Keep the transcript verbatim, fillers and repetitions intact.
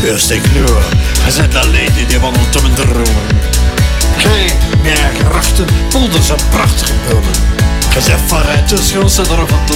Eerst ik nu, hij zet de lady die wandelt om in de dromen. Geen meer grachten, polders en prachtige bomen. Gezegd vooruit, de schuld zit erop aan